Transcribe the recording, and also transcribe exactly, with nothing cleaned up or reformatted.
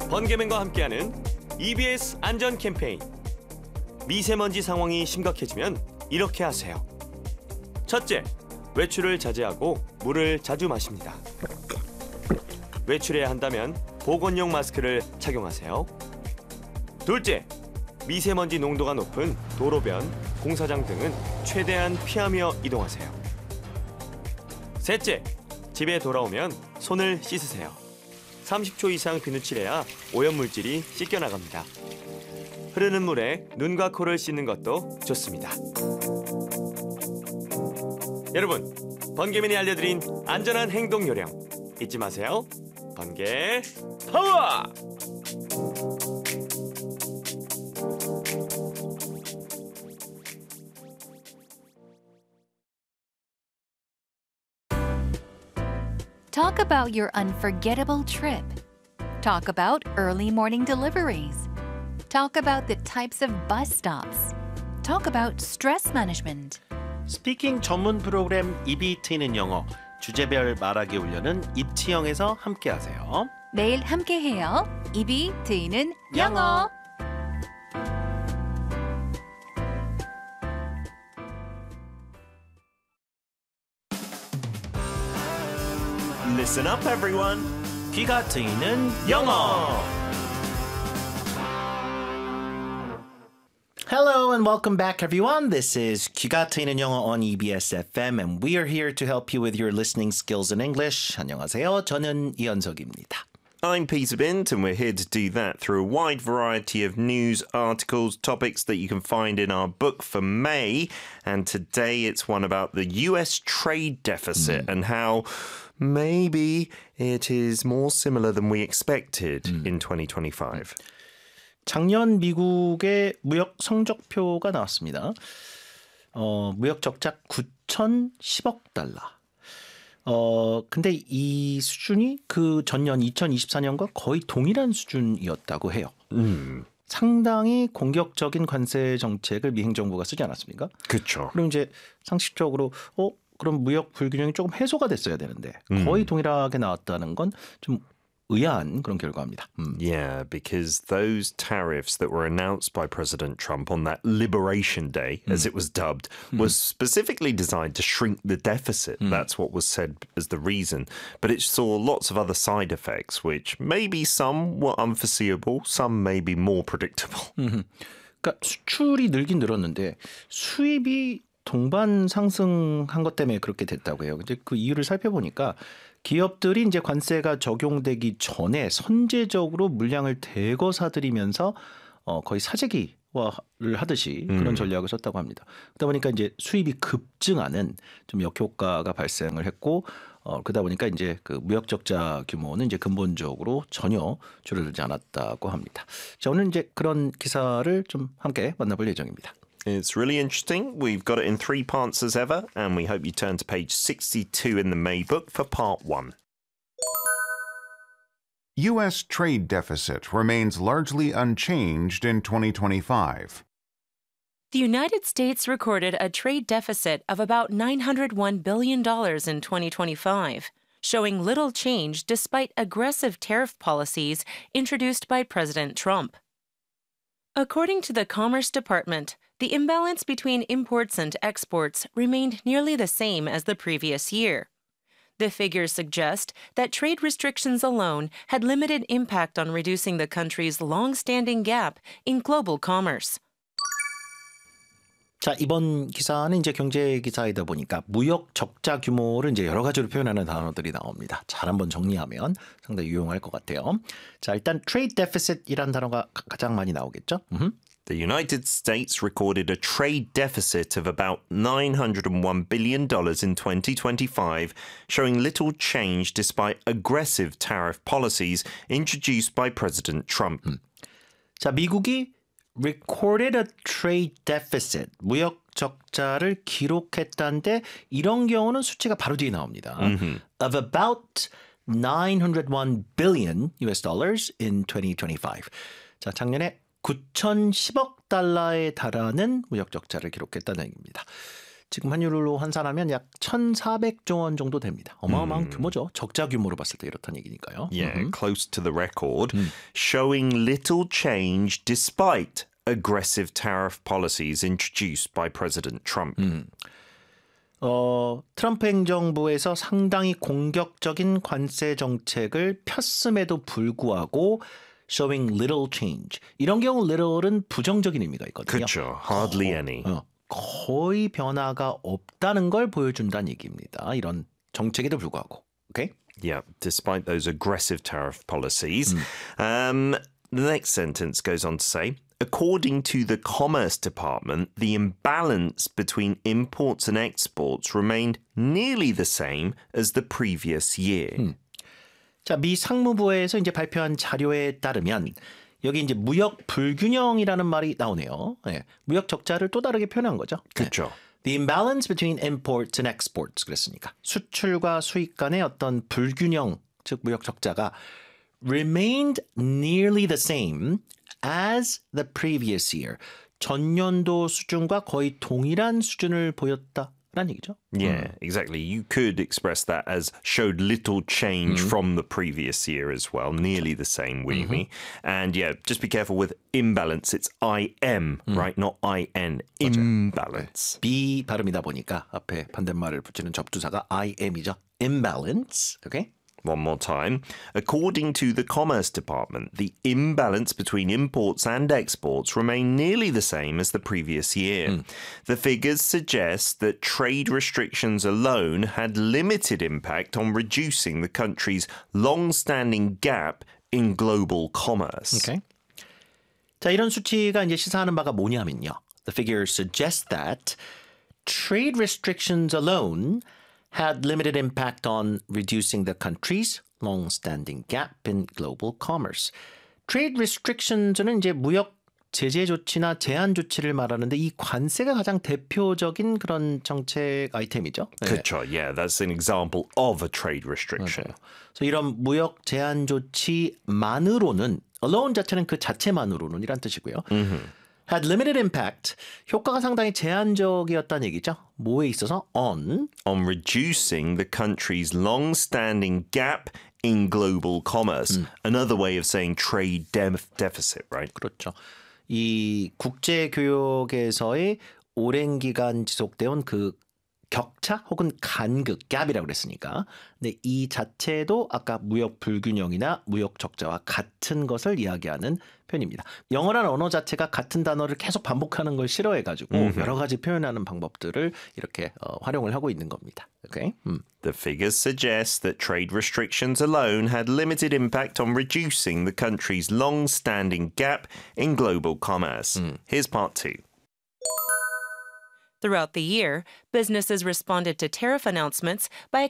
번개맨과 함께하는 이비에스 안전 캠페인. 미세먼지 상황이 심각해지면 이렇게 하세요. 첫째, 외출을 자제하고 물을 자주 마십니다. 외출해야 한다면 보건용 마스크를 착용하세요. 둘째, 미세먼지 농도가 높은 도로변, 공사장 등은 최대한 피하며 이동하세요. 셋째, 집에 돌아오면 손을 씻으세요. 삼십 초 이상 비누칠해야 오염물질이 씻겨나갑니다. 흐르는 물에 눈과 코를 씻는 것도 좋습니다. 여러분, 번개맨이 알려드린 안전한 행동 요령 잊지 마세요. 번개 파워! Talk about your unforgettable trip. Talk about early morning deliveries. Talk about the types of bus stops. Talk about stress management. 스피킹 전문 프로그램 입이 트이는 영어. 주제별 말하기 훈련은 입치형에서 함께하세요. 매일 함께해요. 입이 트이는 영어. Listen up, everyone. 귀가 트이는 영어. Hello and welcome back, everyone. This is 귀가 트이는 영어 on 이비에스 에프엠, and we are here to help you with your listening skills in English. 안녕하세요. 저는 이현석입니다. I'm Peter Bint, and we're here to do that through a wide variety of news, articles, topics that you can find in our book for May. And today it's one about the U S trade deficit mm. and how maybe it is more similar than we expected mm. in twenty twenty-five. 작년 미국의 무역 성적표가 나왔습니다. 어, 무역 적자 구천십억 달러. 어, 근데 이 수준이 그 전년 이천이십사 년과 거의 동일한 수준이었다고 해요. 음. 상당히 공격적인 관세 정책을 미 행정부가 쓰지 않았습니까? 그렇죠. 그럼 이제 상식적으로 어 그럼 무역 불균형이 조금 해소가 됐어야 되는데 거의 음. 동일하게 나왔다는 건 좀 의아한 그런 결과입니다. 음. Yeah, because those tariffs that were announced by President Trump on that Liberation Day, mm. as it was dubbed, mm. was specifically designed to shrink the deficit. Mm. That's what was said as the reason. But it saw lots of other side effects, which maybe some were unforeseeable, some may be more predictable. Mm-hmm. 그러니까 수출이 늘긴 늘었는데 수입이 동반 상승한 것 때문에 그렇게 됐다고 해요. 이제 그 이유를 살펴보니까 기업들이 이제 관세가 적용되기 전에 선제적으로 물량을 대거 사들이면서 어, 거의 사재기화를 하듯이 그런 음. 전략을 썼다고 합니다. 그러다 보니까 이제 수입이 급증하는 좀 역효과가 발생을 했고 어, 그러다 보니까 이제 그 무역 적자 규모는 이제 근본적으로 전혀 줄어들지 않았다고 합니다. 자, 오늘 이제 그런 기사를 좀 함께 만나볼 예정입니다. It's really interesting. We've got it in three parts as ever, and we hope you turn to page sixty-two in the May book for part one. U S trade deficit remains largely unchanged in twenty twenty-five. The United States recorded a trade deficit of about nine hundred one billion dollars in twenty twenty-five, showing little change despite aggressive tariff policies introduced by President Trump. According to the Commerce Department, the imbalance between imports and exports remained nearly the same as the previous year. The figures suggest that trade restrictions alone had limited impact on reducing the country's long-standing gap in global commerce. 자, 이번 기사는 이제 경제 기사이다 보니까 무역 적자 규모를 이제 여러 가지로 표현하는 단어들이 나옵니다. 잘 한번 정리하면 상당히 유용할 것 같아요. 자, 일단 trade deficit이란 단어가 가장 많이 나오겠죠? 음흠. The United States recorded a trade deficit of about nine hundred one billion dollars in twenty twenty-five, showing little change despite aggressive tariff policies introduced by President Trump. 음. 자, 미국이 recorded a trade deficit, 무역 적자를 기록했다는데 이런 경우는 수치가 바로 뒤에 나옵니다. Mm-hmm. Of about nine hundred one billion U S dollars in twenty twenty-five. 자, 작년에 구천십억 달러에 달하는 무역 적자를 기록했다는 얘기입니다. 지금 환율로 환산하면 약 천사백조 원 정도 됩니다. 어마어마한 규모죠. 적자 규모로 봤을 때 이렇다는 얘기니까요. Yeah, 음흠. close to the record, showing little change despite aggressive tariff policies introduced by President Trump. 어, 트럼프 행정부에서 상당히 공격적인 관세 정책을 폈음에도 불구하고 showing little change. 이런 경우 little은 부정적인 의미가 있거든요. 그렇죠. Hardly any. 어, 거의 변화가 없다는 걸 보여준다는 얘기입니다. 이런 정책에도 불구하고. 오케이? Yeah, despite those aggressive tariff policies. Um, the next sentence goes on to say, according to the Commerce Department, the imbalance between imports and exports remained nearly the same as the previous year. 자, 미 상무부에서 이제 발표한 자료에 따르면 여기 이제 무역 불균형이라는 말이 나오네요. 네, 무역 적자를 또 다르게 표현한 거죠. 그렇죠. The imbalance between imports and exports 그랬으니까 수출과 수입 간의 어떤 불균형, 즉 무역 적자가 remained nearly the same as the previous year. 전년도 수준과 거의 동일한 수준을 보였다라는 얘기죠. Yeah, exactly. You could express that as showed little change from the previous year as well, nearly the same, really. And yeah, just be careful with imbalance. It's I M, right? Not I N. Imbalance. B 발음이다 보니까 앞에 반대말을 붙이는 접두사가 I M이죠. Imbalance. Okay? One more time. According to the Commerce Department, the imbalance between imports and exports remained nearly the same as the previous year. The figures suggest that trade restrictions alone had limited impact on reducing the country's long-standing gap in global commerce. Okay. 자, 이런 수치가 이제 시사하는 바가 뭐냐면요. The figures suggest that trade restrictions alone had limited impact on reducing the country's long-standing gap in global commerce. Trade restrictions는 이제 무역 제재 조치나 제한 조치를 말하는데 이 관세가 가장 대표적인 그런 정책 아이템이죠. 네. 그렇죠. Yeah, that's an example of a trade restriction. 맞아요. 그래서 이런 무역 제한 조치만으로는 alone 자체는 그 자체만으로는 이란 뜻이고요. had limited impact. 효과가 상당히 제한적이었다는 얘기죠. 뭐에 있어서? on. On reducing the country's long-standing gap in global commerce. Another way of saying trade def- deficit, right? 그렇죠. 이 국제 교역에서의 오랜 기간 지속되온 그 격차 혹은 간극, 갭이라고 그랬으니까. 근데 이 자체도 아까 무역 불균형이나 무역 적자와 같은 것을 이야기하는 표현입니다. 영어라는 언어 자체가 같은 단어를 계속 반복하는 걸 싫어해가지고 여러 가지 표현하는 방법들을 이렇게 어, 활용을 하고 있는 겁니다. Okay? 음. The figures suggest that trade restrictions alone had limited impact on reducing the country's long-standing gap in global commerce. Here's part two. Throughout the year, businesses responded to tariff announcements by